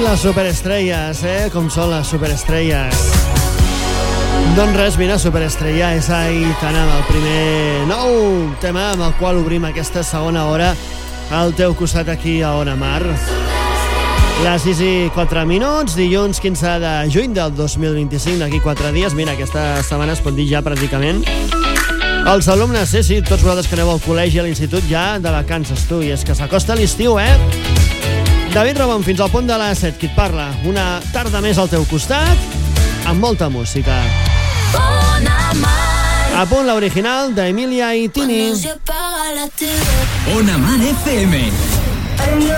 les superestrelles, com són les superestrelles. Doncs res, mira, Superestrella és Aitana, el primer nou tema amb el qual obrim aquesta segona hora al teu costat aquí a Ona Mar. Les 6:04, dilluns 15 de juny del 2025, d'aquí 4 dies. Mira, aquesta setmana es pot dir ja pràcticament. Els alumnes, sí, tots vosaltres que aneu al col·legi, a l'institut, ja de vacances, tu, i és que s'acosta l'estiu, David Ramon, fins al punt de les 7, qui et parla. Una tarda més al teu costat, amb molta música. A punt l'original d'Emilia i Tini. Ona Mar FM.